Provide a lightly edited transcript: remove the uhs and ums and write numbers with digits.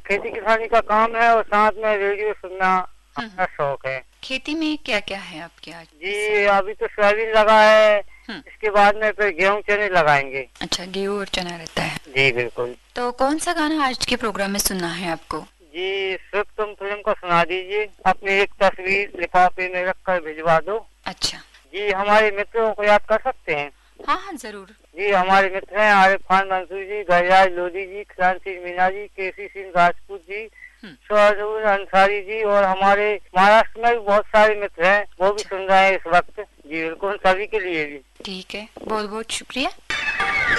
खेती किसानी का काम है और साथ में रेडियो सुनना अपना शौक है। खेती में क्या क्या है आपके आज? जी अभी तो सोयाबीन लगा है, इसके बाद में फिर गेहूं चने लगाएंगे। अच्छा, गेहूं और चना रहता है। जी बिल्कुल। तो कौन सा गाना आज के प्रोग्राम में सुनना है आपको? जी सिर्फ तुम फिल्म को सुना दीजिए, अपनी एक तस्वीर लिफाफे में रख कर भिजवा दो। अच्छा। जी हमारे मित्रों को याद कर सकते हैं? हाँ हाँ जरूर। जी हमारे मित्र हैं आरिफ खान मंसूर जी, गैराज लोधी जी, क्रांति मीना जी, केसी सिंह राजपूत जी, शोहरुल अंसारी जी और हमारे महाराष्ट्र में भी बहुत सारे मित्र हैं, वो भी सुन रहे हैं इस वक्त। जी बिल्कुल, सभी के लिए भी। ठीक है, बहुत बहुत शुक्रिया।